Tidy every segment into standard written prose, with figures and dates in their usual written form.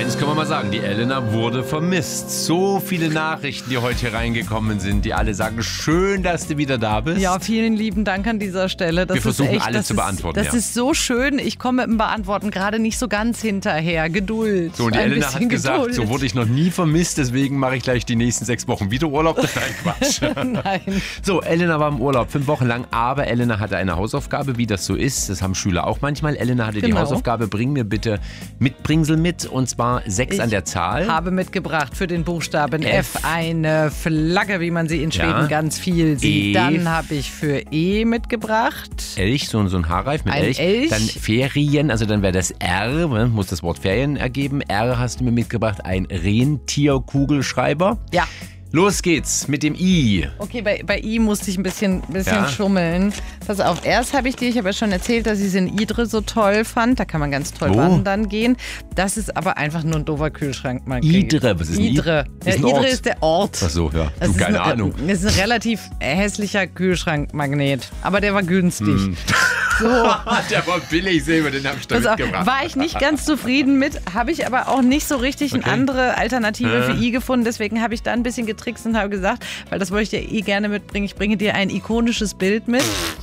eins können wir mal sagen, die Elena wurde vermisst. So viele Nachrichten, die heute hier reingekommen sind, die alle sagen, schön, dass du wieder da bist. Ja, vielen lieben Dank an dieser Stelle. Das Wir versuchen ist echt, alle zu beantworten. Das ist so schön. Ich komme mit dem Beantworten gerade nicht so ganz hinterher. Geduld. So, und die Elena hat gesagt, Geduld. so wurde ich noch nie vermisst, deswegen mache ich gleich die nächsten 6 Wochen wieder Urlaub. Nein, Quatsch. Nein. So, Elena war im Urlaub 5 Wochen lang, aber Elena hatte eine Hausaufgabe, wie das so ist. Das haben Schüler auch manchmal. Elena hatte die Hausaufgabe, bring mir bitte Mitbringsel mit, und zwar 6 an der Zahl. Ich habe mitgebracht für den Buchstaben F eine Flagge, wie man sie in Schweden ganz viel sieht. Dann habe ich für E mitgebracht. Elch, so ein Haarreif mit Elch. Dann Ferien, also dann wäre das R, muss das Wort Ferien ergeben. R hast du mir mitgebracht, ein Rentierkugelschreiber. Ja. Los geht's mit dem I. Okay, bei I musste ich ein bisschen schummeln. Pass auf, erst habe ich ja schon erzählt, dass ich es in Idre so toll fand. Da kann man ganz toll wandern gehen. Das ist aber einfach nur ein doofer Kühlschrank. Idre, was ist Idre? Ja, Idre ist der Ort. Ach so, ja. Du, keine Ahnung. Das ist ein relativ hässlicher Kühlschrankmagnet. Aber der war günstig. So. Der war billig, sehen wir, den habe ich da mitgebracht. War ich nicht ganz zufrieden mit, habe ich aber auch nicht so richtig eine andere Alternative für I gefunden. Deswegen habe ich da ein bisschen getrickst und habe gesagt, weil das wollte ich dir gerne mitbringen, ich bringe dir ein ikonisches Bild mit.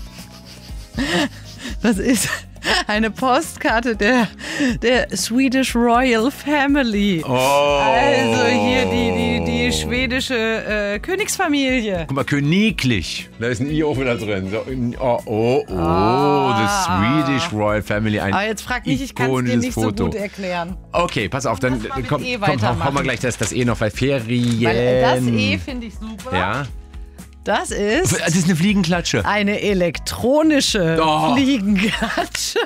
Das ist eine Postkarte der Swedish Royal Family. Oh. Also hier die schwedische Königsfamilie. Guck mal, königlich. Da ist ein I auch wieder drin. So, the Swedish Royal Family. Ein aber jetzt frag mich, ich kann es dir nicht Foto. so gut erklären. Okay, pass auf, dann kommen wir gleich das E noch, weil Ferien. Weil das E finde ich super. Ja. Das ist eine Fliegenklatsche. Eine elektronische Fliegenklatsche.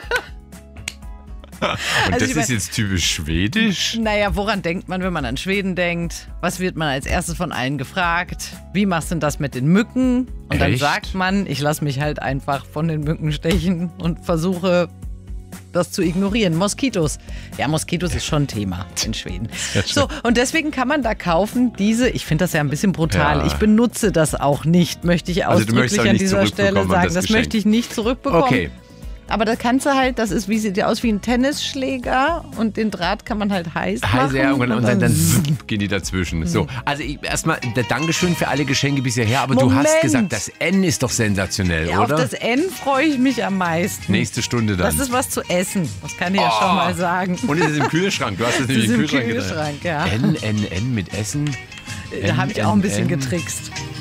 Und das ist jetzt typisch schwedisch? Naja, woran denkt man, wenn man an Schweden denkt? Was wird man als erstes von allen gefragt? Wie machst du denn das mit den Mücken? Und dann sagt man, ich lasse mich halt einfach von den Mücken stechen und versuche das zu ignorieren. Moskitos. Ja, Moskitos ist schon ein Thema in Schweden. So, und deswegen kann man da kaufen ich finde das ja ein bisschen brutal. Ja. Ich benutze das auch nicht, möchte ich ausdrücklich an dieser Stelle sagen. Das möchte ich nicht zurückbekommen. Okay. Aber da kannst du halt, sieht aus wie ein Tennisschläger und den Draht kann man halt heiß machen. Ja, und dann gehen die dazwischen. So, also erstmal Dankeschön für alle Geschenke bisher her, aber du hast gesagt, das N ist doch sensationell, ja, oder? Auf das N freue ich mich am meisten. Nächste Stunde dann. Das ist was zu essen, das kann ich ja schon mal sagen. Und es ist im Kühlschrank, du hast es nämlich im Kühlschrank ja. N mit Essen. Da habe ich auch ein bisschen getrickst.